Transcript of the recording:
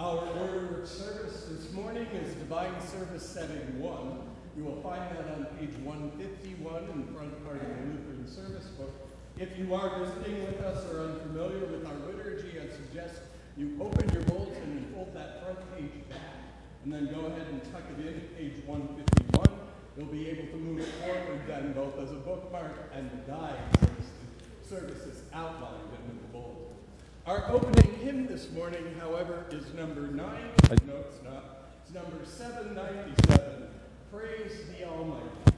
Our order of service this morning is Divine Service Setting 1. You will find that on page 151 in the front part of the Lutheran Service Book. If you are visiting with us or unfamiliar with our liturgy, I suggest you open your bulletin and fold that front page back, and then go ahead and tuck it in at page 151. You'll be able to move it forward then both as a bookmark and a guide since the service is outlined in the bulletin. Our opening hymn this morning, however, is number 9. No, it's not. It's number 797, Praise the Almighty.